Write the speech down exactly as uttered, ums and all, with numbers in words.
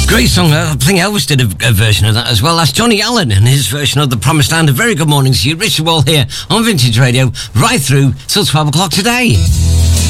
Great song. I think Elvis did a, a version of that as well. That's Johnny Allen and his version of The Promised Land. A very good morning to you. Richard Wall here on Vintage Radio, right through till twelve o'clock today.